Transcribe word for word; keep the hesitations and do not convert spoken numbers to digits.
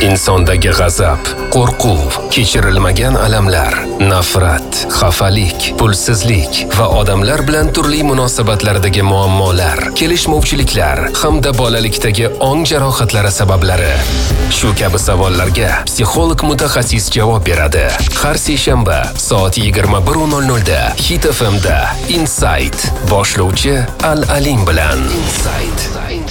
insondagi g'azab, qo'rquv, kechirilmagan alamlar, nafrat, xafalik, pulsizlik va odamlar bilan turli munosabatlardagi muammolar, kelishmovchiliklar hamda bolalikdagi ong jarohatlari sabablari. Shu kabi savollarga psixolog mutaxassis javob beradi. Har seshanba soat yigirma bir nol nol da Hit F M da Insight boshlovchi Al Alim bilan. Insight.